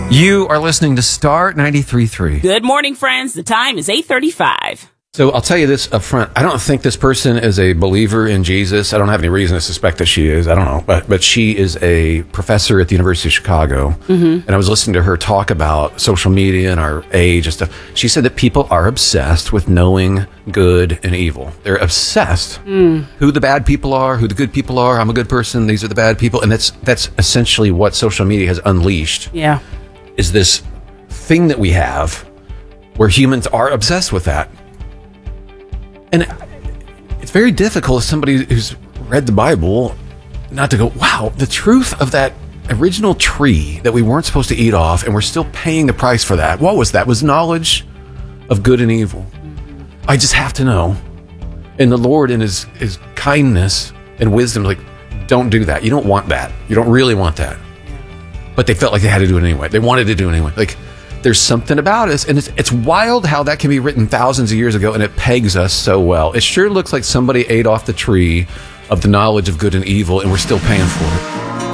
You are listening to Star 93.3. Good morning, friends. The time is 8:35. So I'll tell you this up front. I don't think this person is a believer in Jesus. I don't have any reason to suspect that she is. I don't know. But she is a professor at the University of Chicago. Mm-hmm. And I was listening to her talk about social media and our age and stuff. She said that people are obsessed with knowing good and evil. They're obsessed who the bad people are, who the good people are. I'm a good person. These are the bad people. And that's essentially what social media has unleashed. Yeah. Is this thing that we have where humans are obsessed with that. And it's very difficult as somebody who's read the Bible not to go, wow, the truth of that original tree that we weren't supposed to eat off and we're still paying the price for that. What was that? Was knowledge of good and evil. I just have to know. And the Lord in his kindness and wisdom, like, don't do that. You don't want that. You don't really want that. But they felt like they had to do it anyway. They wanted to do it anyway. Like, there's something about us, and it's wild how that can be written thousands of years ago, and it pegs us so well. It sure looks like somebody ate off the tree of the knowledge of good and evil, and we're still paying for it.